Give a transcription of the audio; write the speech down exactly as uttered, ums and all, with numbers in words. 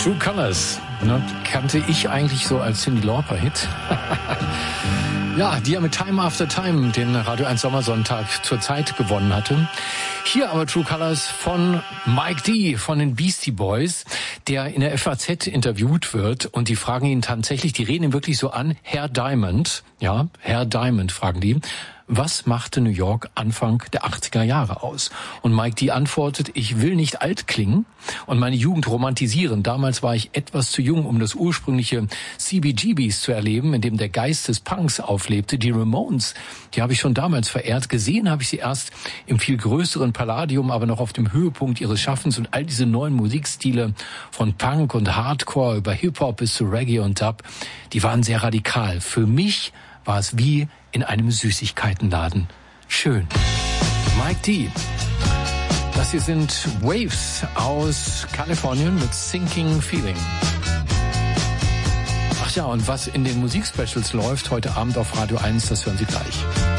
True Colors, ne, kannte ich eigentlich so als Cyndi Lauper-Hit. Ja, die ja mit Time After Time den Radio eins Sommersonntag zur Zeit gewonnen hatte. Hier aber True Colors von Mike D. von den Beastie Boys, der in der F A Z interviewt wird und die fragen ihn tatsächlich, die reden ihn wirklich so an, Herr Diamond, ja, Herr Diamond fragen die, was machte New York Anfang der achtziger Jahre aus? Und Mike D. antwortet, ich will nicht alt klingen und meine Jugend romantisieren. Damals war ich etwas zu jung, um das ursprüngliche C B G Bs zu erleben, in dem der Geist des Punks auflebte. Die Ramones, die habe ich schon damals verehrt. Gesehen habe ich sie erst im viel größeren Palladium, aber noch auf dem Höhepunkt ihres Schaffens. Und all diese neuen Musikstile von Punk und Hardcore über Hip-Hop bis zu Reggae und Dub, die waren sehr radikal. Für mich war es wie in einem Süßigkeitenladen. Schön. Mike D. Das hier sind Waves aus Kalifornien mit Sinking Feeling. Ach ja, und was in den Musikspecials läuft heute Abend auf Radio eins, das hören Sie gleich.